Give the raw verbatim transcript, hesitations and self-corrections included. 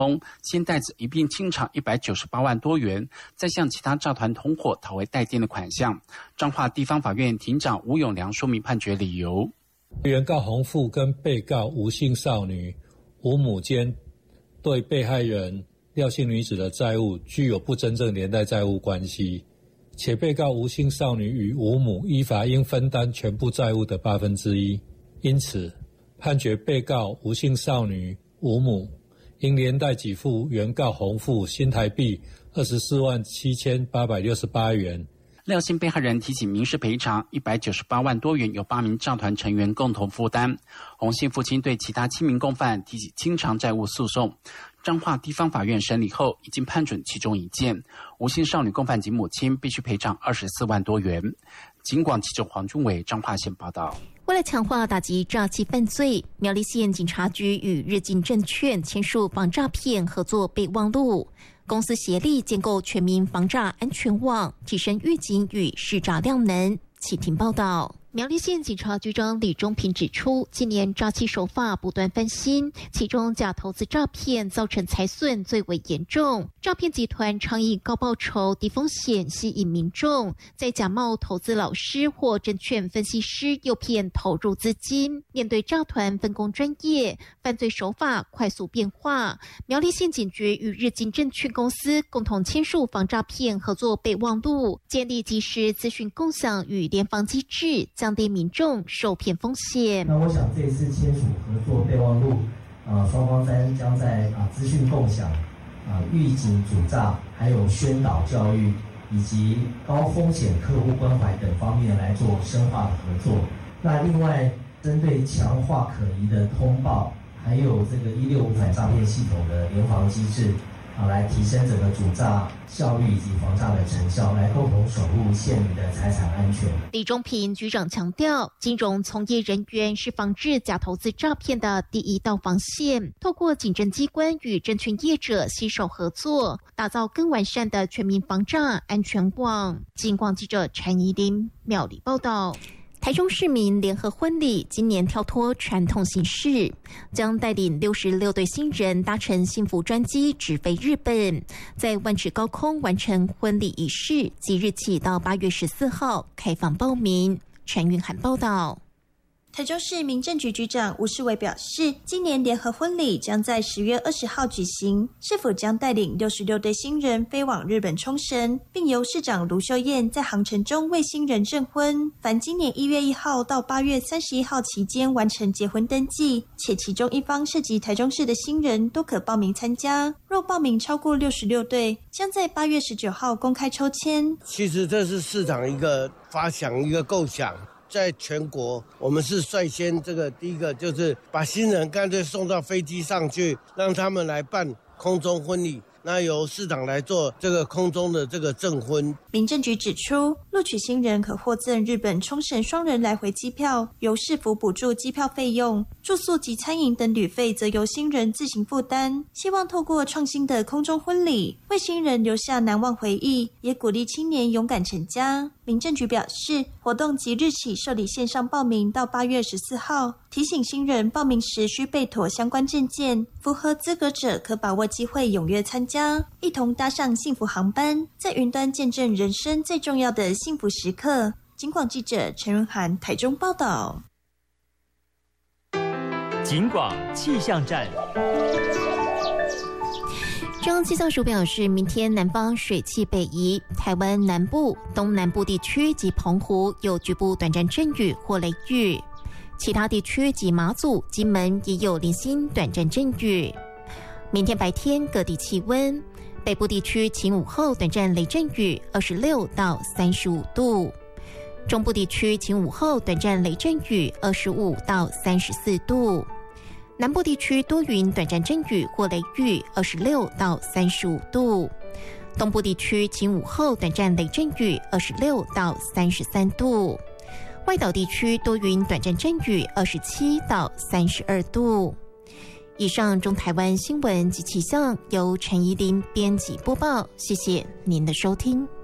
先袋子一并清偿一百九十八万多元，再向其他诈团同伙讨回带电的款项。彰化地方法院庭长吴永良说明判决理由： 原告洪富跟被告吴姓少女吴母间对被害人廖姓女子的债务具有不真正连带债务关系，且被告吴姓少女与吴母依法应分担全部债务的八分之一，因此判决被告吴姓少女吴母应连带给付原告洪富新台币二十四万七千八百六十八元。 廖姓被害人提起民事赔偿一百九十八万多元，由八名诈团成员共同负担。洪姓父亲对其他七名共犯提起清偿债务诉讼。彰化地方法院审理后，已经判准其中一件，吴姓少女共犯及母亲必须赔偿二十四万多元。警广记者黄俊伟彰化县报道。 为了强化打击诈欺犯罪，苗栗县警察局与日进证券签署防诈骗合作备忘录，公司协力建构全民防诈安全网，提升预警与识诈量能。启婷报道。苗栗县警察局长李忠平指出，近年诈欺手法不断翻新，其中假投资诈骗造成财损最为严重。诈骗集团常以高报酬、低风险吸引民众，再假冒投资老师或证券分析师诱骗投入资金。面对诈团分工专业，犯罪手法快速变化，苗栗县警局与日进证券公司共同签署防诈骗合作备忘录，建立即时资讯共享与联防机制，降低民众受骗风险。 那我想这次签署合作备忘录，啊、呃，双方在将在啊资讯共享、啊预警阻诈，还有宣导教育以及高风险客户关怀等方面来做深化的合作。那另外，针对强化可疑的通报，还有这个一六五反诈骗系统的联防机制。啊，来提升整个阻诈效率以及防诈的成效，来共同守护县民的财产安全。 李忠平局长强调，金融从业人员是防治假投资诈骗的第一道防线，透过警政机关与证券业者携手合作，打造更完善的全民防诈安全网。警广记者陈怡琳苗栗报道。台中市民联合婚礼今年跳脱传统形式，将带领六十六对新人搭乘幸福专机直飞日本，在万尺高空完成婚礼仪式，即日起到八月十四号开放报名。陈云涵报道。 台中市民政局局长吴世伟表示，今年联合婚礼将在十月二十号举行，市府将带领六十六对新人飞往日本冲绳，并由市长卢秀燕在航程中为新人证婚。凡今年一月一号到八月三十一号期间完成结婚登记，且其中一方涉及台中市的新人，都可报名参加。若报名超过六十六对，将在八月十九号公开抽签。 其实这是市长一个发想，一个构想。在全国，我们是率先这个第一个，就是把新人干脆送到飞机上去，让他们来办空中婚礼。那由市长来做这个空中的这个证婚。 民政局指出，录取新人可获赠日本冲绳双人来回机票，由市府补助机票费用，住宿及餐饮等旅费则由新人自行负担。希望透过创新的空中婚礼，为新人留下难忘回忆，也鼓励青年勇敢成家。民政局表示，活动即日起受理线上报名到八月十四号，提醒新人报名时需备妥相关证件，符合资格者可把握机会踊跃参加，一同搭上幸福航班，在云端见证人生最重要的幸福时刻。警广记者陈润涵台中报道。 警广气象站。 中央气象署表示，明天南方水汽北移，台湾南部、东南部地区及澎湖有局部短暂阵雨或雷雨，其他地区及马祖、金门也有零星短暂阵雨。明天白天各地气温，北部地区晴午后短暂雷阵雨，二十六到三十五度；中部地区晴午后短暂雷阵雨，二十五到三十四度。南部地区多云短暂阵雨或雷雨，二十六到三十五度；东部地区晴午后短暂雷阵雨，二十六到三十三度；外岛地区多云短暂阵雨，二十七到三十二度。以上中台湾新闻及气象由陈怡琳编辑播报，谢谢您的收听。